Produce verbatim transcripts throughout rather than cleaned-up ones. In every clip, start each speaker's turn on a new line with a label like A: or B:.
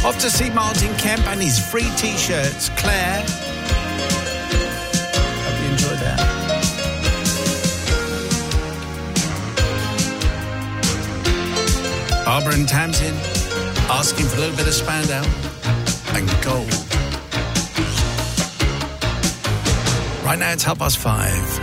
A: Off to see Martin Kemp and his free T-shirts. Claire. Hope you enjoyed that. Barbara and Tamsin asking for a little bit of Spandau and gold. Right now it's half past five.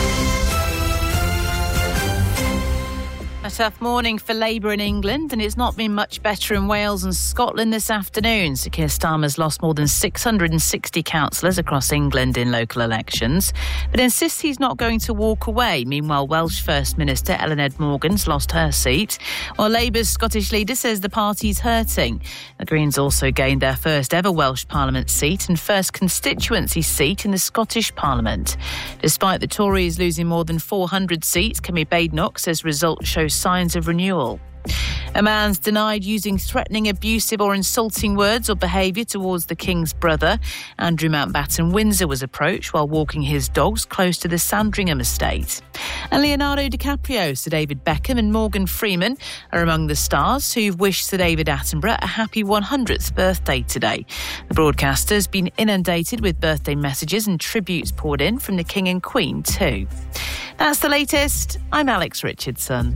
B: A tough morning for Labour in England, and it's not been much better in Wales and Scotland this afternoon. Sir Keir Starmer's lost more than six hundred sixty councillors across England in local elections, but insists he's not going to walk away. Meanwhile, Welsh First Minister Ellen Ed Morgan's lost her seat, while Labour's Scottish leader says the party's hurting. The Greens also gained their first ever Welsh Parliament seat and first constituency seat in the Scottish Parliament. Despite the Tories losing more than four hundred seats, Kemi Badenoch says results show signs of renewal. A man's denied using threatening, abusive or insulting words or behaviour towards the King's brother. Andrew Mountbatten Windsor was approached while walking his dogs close to the Sandringham estate. And Leonardo DiCaprio, Sir David Beckham and Morgan Freeman are among the stars who've wished Sir David Attenborough a happy one hundredth birthday today. The broadcaster's been inundated with birthday messages and tributes poured in from the King and Queen too. That's the latest. I'm Alex Richardson.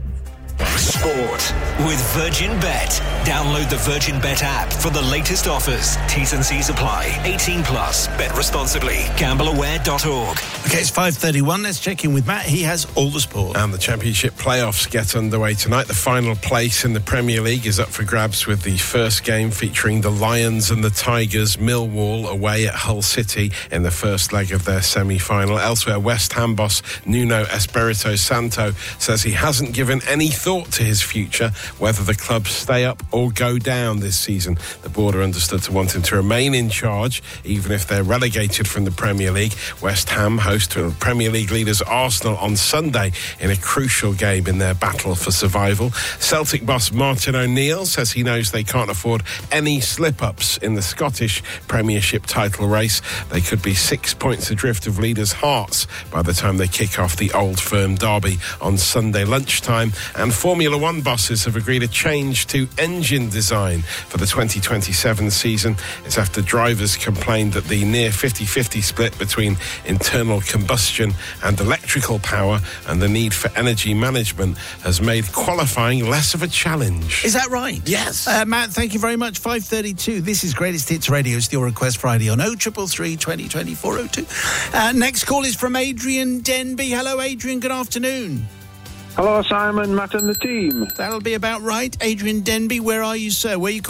C: Sport with Virgin Bet. Download the Virgin Bet app for the latest offers. T's and C's apply. eighteen plus. Bet responsibly. gamble aware dot org.
A: OK, it's five thirty-one. Let's check in with Matt. He has all the sport.
D: And the Championship playoffs get underway tonight. The final place in the Premier League is up for grabs with the first game featuring the Lions and the Tigers. Millwall away at Hull City in the first leg of their semi-final. Elsewhere, West Ham boss Nuno Espirito Santo says he hasn't given any thought to his future, whether the club stay up or go down this season. The board are understood to want him to remain in charge, even if they're relegated from the Premier League. West Ham host to Premier League leaders Arsenal on Sunday in a crucial game in their battle for survival. Celtic boss Martin O'Neill says he knows they can't afford any slip-ups in the Scottish Premiership title race. They could be six points adrift of leaders Hearts by the time they kick off the Old Firm derby on Sunday lunchtime. And Formula One bosses have agreed a change to engine design for the twenty twenty-seven season. It's after drivers complained that the near fifty-fifty split between internal combustion and electrical power and the need for energy management has made qualifying less of a challenge.
A: Is that right?
D: Yes.
A: Uh, Matt, thank you very much. five thirty-two. This is Greatest Hits Radio. It's your request Friday on oh three three, twenty, twenty-four oh two. Uh, next call is from Adrian Denby. Hello, Adrian. Good afternoon.
E: Hello, Simon, Matt and the team.
A: That'll be about right. Adrian Denby, where are you, sir? Where are you